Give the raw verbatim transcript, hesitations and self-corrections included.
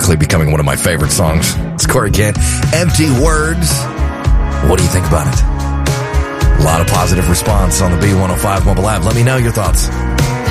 quickly becoming one of my favorite songs. It's Corey Kent. Empty Words. What do you think about it? A lot of positive response on the B one oh five mobile app. Let me know your thoughts.